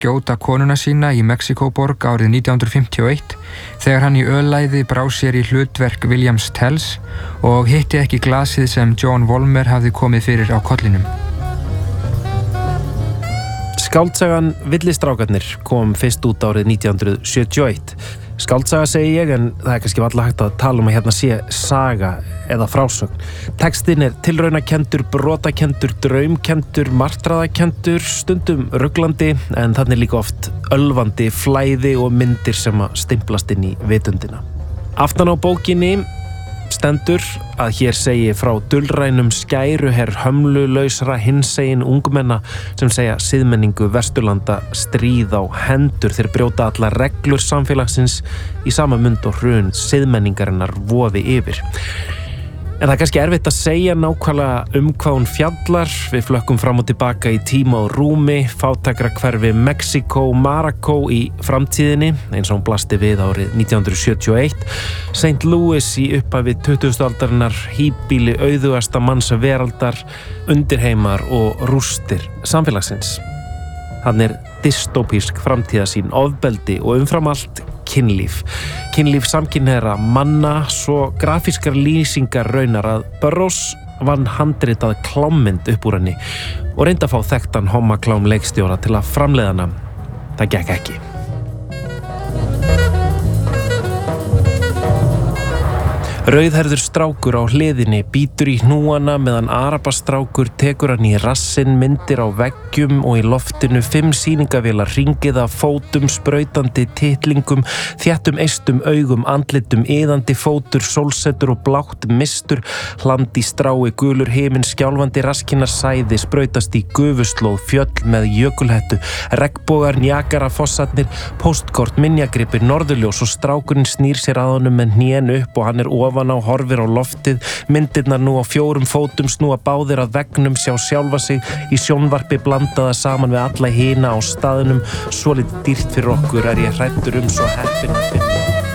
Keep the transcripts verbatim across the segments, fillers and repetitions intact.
skjóta konuna sína í Mexíkóborg árið nítján hundruð fimmtíu og eitt þegar hann í öllæði brá sér í hlutverk Williams Tells og hitti ekki glasið sem John Volmer hafði komið fyrir á kollinum. Skáldsagan Villistrákarnir kom fyrst út árið nítján hundruð sjötíu og eitt. Skáldsaga segi ég, en það er kannski varla hægt að tala um að hérna sé saga eða frásögn. Textin er tilraunakenndur, brotakenndur, draumkenndur, martraðakenndur, stundum ruglandi, en þannig líka oft ölvandi flæði og myndir sem að stimplast inn í vitundina. Aftan á bókinni stendur að hér segi frá dulrænum skæruherr hömlulausra hinsegin ungmenna sem segja siðmenningu Vesturlanda stríð á hendur þeir brjóta allar reglur samfélagsins í sama mund og hrun siðmenningarinnar vofi yfir. En það er kannski erfitt að segja nákvæmlega um hvað hún fjallar. Við flökkum fram og tilbaka í tíma og rúmi, fátækrahverfi Mexíkó, Maracó í framtíðinni, eins og hún blasti við árið nítján hundruð sjötíu og eitt. Saint Louis í upphafi tuttugustu aldarinnar, híbýli auðugasta manns veraldar, undirheimar og rústir samfélagsins. Hann er dystopísk framtíðasýn, ofbeldi og umfram allt kynlíf. Kynlíf samkynhneigðra manna, svo grafískar lýsingar raunar að Burroughs vann handritað klámmynd upp úr henni og reyndi að fá þekktan hommaklám leikstjóra til að framleiða hana. Það gekk ekki. Rauðherður strákur á hliðinni bítur í hnúana meðan arabastrákur tekur hann í rassinn, myndir á veggjum og í loftinu fimm sýningavélar hringið af fótum, sprautandi titlingum, þéttum eistum augum, andlitum, iðandi fótur, sólsetur og blátt mistur, hland í strái, gulur himinn, skjálfandi raskinar sæði, sprautast í gufuslóð, fjöll með jökulhettu, regnbogar, Niagara-fossarnir, póstkort, minjagripir, norðurljós og strákurinn snýr sér að honum með hnén upp og hann er ofan á horfir á loftið, myndirnar nú á fjórum fótum snúa báðir að veggnum, sjá sjálfa sig í sjónvarpi blandaða saman við alla hina á staðnum, svolítið dýrt fyrir okkur er ég hræddur um svo heppin að finna.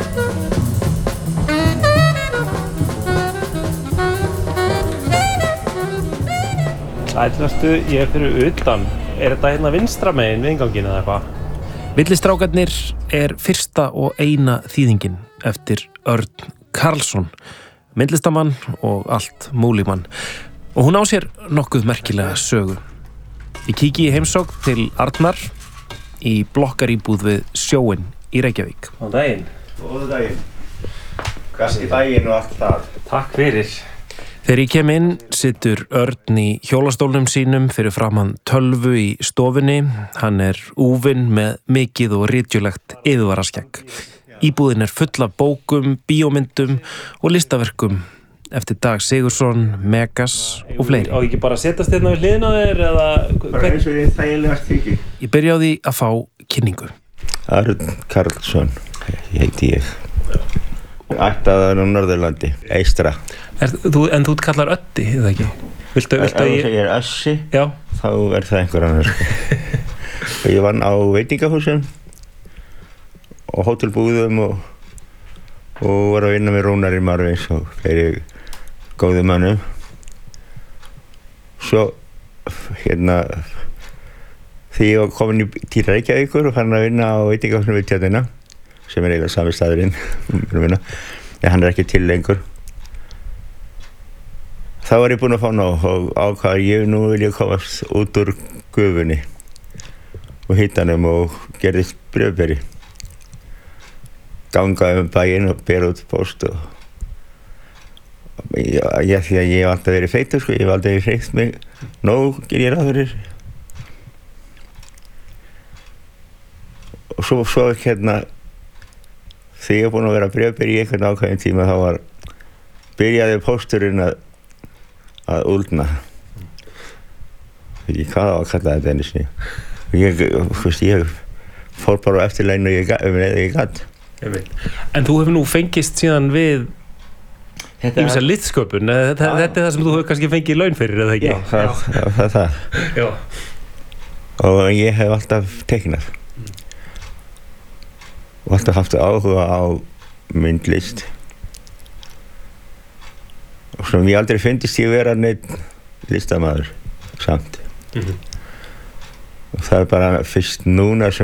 Ætlastu, ég er fyrir utan. Er þetta hérna vinstra megin við innganginn eða eitthvað? Villistrákarnir er fyrsta og eina þýðingin eftir Örn Karlsson, myndlistamann og allt múlímann. Og hún á sér nokkuð merkilega sögu. Ég kíki í heimsókn til Arnar í blokkaríbúð við sjóinn í Reykjavík. Góðan daginn. Góðan daginn. Kannski daginn og allt það. Takk fyrir. Þegar ég kem inn situr Örn í hjólastólnum sínum fyrir framan tölvu í stofunni. Hann er úfinn með mikið og ritjulegt yfirvaraskegg. Íbúðin er full af bókum, bíómyndum og listaverkum eftir Dag Sigurðsson, Megas og fleiri. Á ekki bara að setjast hérna við hliðina á þér eða... Bara eins og ég þægilegast þykir. Ég byrja á því að fá kynningu. Örn Karlsson, heiti ég. Ættaður á Norðurlandi, eystra. Er, þú, en þú kallar Öddi, eða ekki? Viltu, viltu að ég... Ef þú segir Össi, Já. þá er það einhver annar. Og ég vann á veitingahúsum og hótelbúðum og, og var að vinna með Rúnari Marvins og fleiri góðu mönnum. Svo hérna því ég var komin í, til Reykjavíkur og fann að vinna á veitingahúsinu við Tjörnina sem er eiginlega sami staðurinn en hann er ekki til lengur. Þá var ég búinn að fá nóg og ákvað ég nú vil ég komast út úr gufunni og hitanum og gerðist bréfberi. Gangaði um bæinn og bera út post og ég, ég, því að ég hef alltaf verið feitur sko, ég hef aldrei hreikt mig nóg, ger ég ráð fyrir. Og svo, svo hérna þegar ég var búinn að vera bréfberi í einhvern ákveðin tíma þá var byrjaði pósturinn að að úldna. Ég hvað á að kalla þetta einu sinni. Ég, fyrst, ég fór bara á eftirlaun og ég, um leið og ég gat. En þú hefur nú fengist síðan við ýmsa listsköpun, þetta, þetta er það sem þú hefur kannski fengið laun fyrir, eða ekki? Já, það, já. það er það. Já. Og ég hef alltaf teiknað. Og alltaf haft áhuga á myndlist. Og sem ég aldrei fyndist ég vera neitt listamaður samt. Mm-hmm. Og það er bara fyrst núna sem